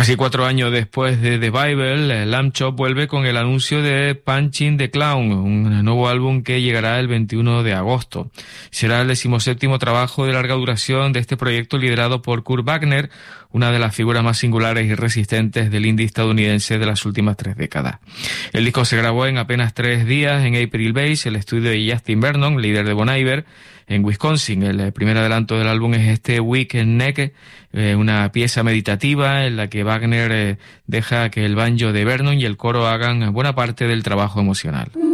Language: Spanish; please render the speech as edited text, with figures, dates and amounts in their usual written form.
Casi 4 años después de The Bible, Lamb Chop vuelve con el anuncio de Punching the Clown, un nuevo álbum que llegará el 21 de agosto. Será el 17º trabajo de larga duración de este proyecto liderado por Kurt Wagner, una de las figuras más singulares y resistentes del indie estadounidense de las últimas 3 décadas. El disco se grabó en apenas 3 días en April Base, el estudio de Justin Vernon, líder de Bon Iver, en Wisconsin. El primer adelanto del álbum es este Weak Neck, una pieza meditativa en la que Wagner deja que el banjo de Vernon y el coro hagan buena parte del trabajo emocional.